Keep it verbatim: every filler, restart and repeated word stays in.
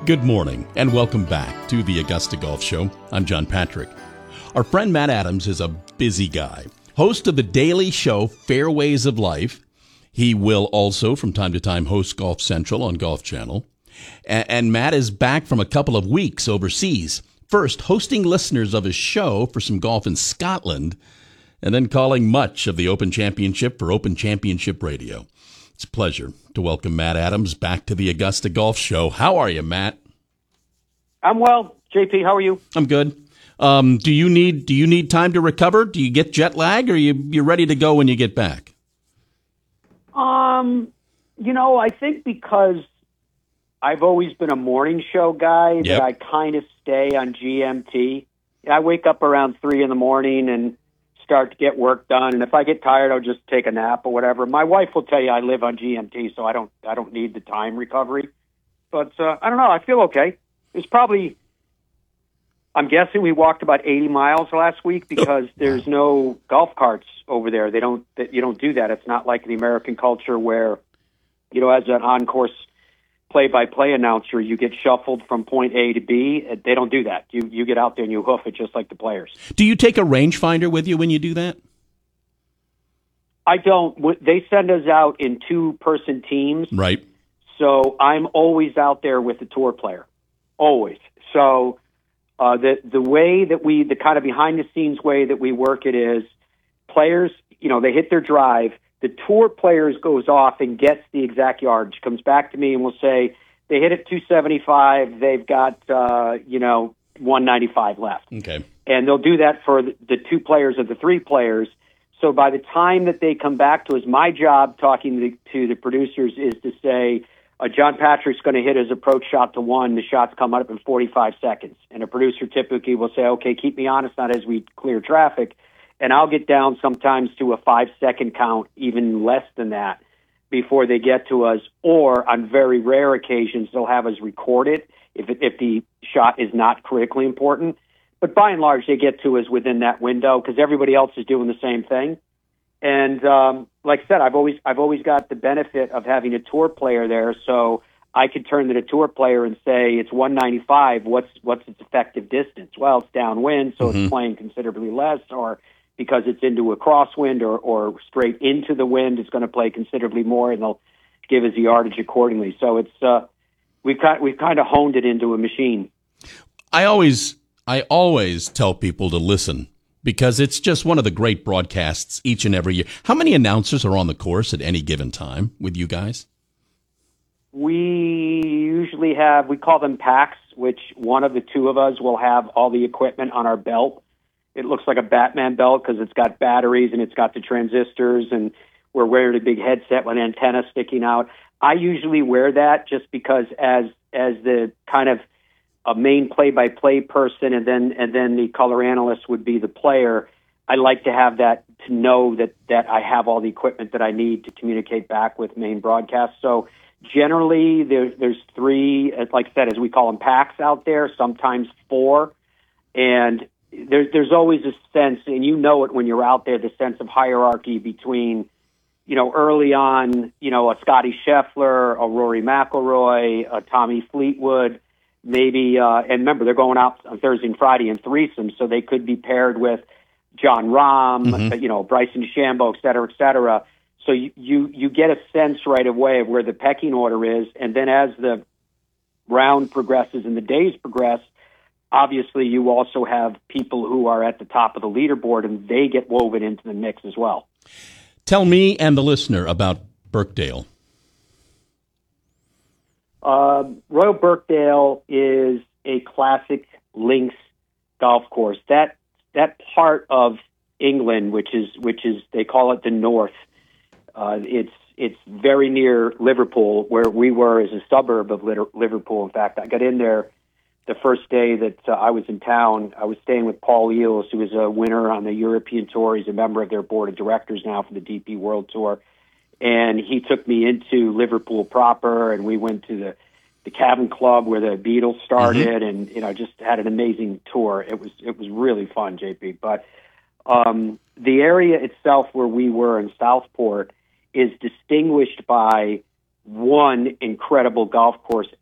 Good morning, and welcome back to the Augusta Golf Show. I'm John Patrick. Our friend Matt Adams is a busy guy, host of the daily show Fairways of Life. He will also, from time to time, host Golf Central on Golf Channel. And, and Matt is back from a couple of weeks overseas, first hosting listeners of his show for some golf in Scotland, and then calling much of the Open Championship for Open Championship Radio. It's a pleasure to welcome Matt Adams back to the Augusta Golf Show. How are you, Matt? I'm well. J P, how are you? I'm good. Um, do you need do you need time to recover? Do you get jet lag, or are you you ready to go when you get back? Um, you know, I think because I've always been a morning show guy, Yep. that I kind of stay on G M T. I wake up around three in the morning and start to get work done. And if I get tired, I'll just take a nap or whatever. My wife will tell you I live on G M T, so I don't I don't need the time recovery. But uh, I don't know. I feel okay. It's probably, I'm guessing we walked about eighty miles last week because there's no golf carts over there. They don't, that you don't do that. It's not like the American culture where, you know, as an on-course play-by-play announcer, you get shuffled from point A to B. They don't do that. You you get out there and you hoof it just like the players. Do you take a rangefinder with you when you do that? I don't. W- They send us out in two-person teams. Right. So I'm always out there with the tour player. Always. So uh, the the way that we, the kind of behind-the-scenes way that we work it is players, you know, they hit their drive. The tour players goes off and gets the exact yardage, comes back to me and will say, they hit it two seventy-five, they've got, uh, you know, one ninety-five left. Okay. And they'll do that for the, the two players of the three players. So by the time that they come back to us, my job talking to the, to the producers is to say, uh, John Patrick's going to hit his approach shot to one. The shot's come up in forty-five seconds. And a producer typically will say, okay, keep me honest, not as we clear traffic. And I'll get down sometimes to a five-second count, even less than that, before they get to us. Or on very rare occasions, they'll have us record it if, it, if the shot is not critically important. But by and large, they get to us within that window because everybody else is doing the same thing. And um, like I said, I've always I've always got the benefit of having a tour player there, so I could turn to the tour player and say it's one ninety-five. What's what's its effective distance? Well, it's downwind, so mm-hmm. it's playing considerably less, or because it's into a crosswind or, or straight into the wind, it's going to play considerably more, and they'll give us the yardage accordingly. So it's uh, we've kind we've kind of honed it into a machine. I always I always tell people to listen because it's just one of the great broadcasts each and every year. How many announcers are on the course at any given time with you guys? We usually have, we call them packs, which one of the two of us will have all the equipment on our belt. It looks like a Batman belt because it's got batteries and it's got the transistors, and we're wearing a big headset with antennas sticking out. I usually wear that just because as as the kind of a main play-by-play person, and then and then the color analyst would be the player. I like to have that, to know that that I have all the equipment that I need to communicate back with main broadcast. So generally, there, there's three, like I said, as we call them, packs out there. Sometimes four, and There's there's always a sense, and you know it when you're out there, the sense of hierarchy between, you know, early on, you know, a Scotty Scheffler, a Rory McIlroy, a Tommy Fleetwood, maybe, uh, and remember, they're going out on Thursday and Friday in threesomes, so they could be paired with John Rahm, mm-hmm. you know, Bryson DeChambeau, et cetera, et cetera. So you, you, you get a sense right away of where the pecking order is, and then as the round progresses and the days progress, obviously, you also have people who are at the top of the leaderboard, and they get woven into the mix as well. Tell me and the listener about Birkdale. Uh, Royal Birkdale is a classic links golf course. That that part of England, which is which is they call it the North. Uh, it's it's very near Liverpool, where we were as a suburb of Liverpool. In fact, I got in there the first day that uh, I was in town. I was staying with Paul Eales, who was a winner on the European Tour. He's a member of their board of directors now for the D P World Tour. And he took me into Liverpool proper, and we went to the, the Cabin Club where the Beatles started, mm-hmm. and you know, just had an amazing tour. It was it was really fun, J P. But um, the area itself where we were in Southport is distinguished by one incredible golf course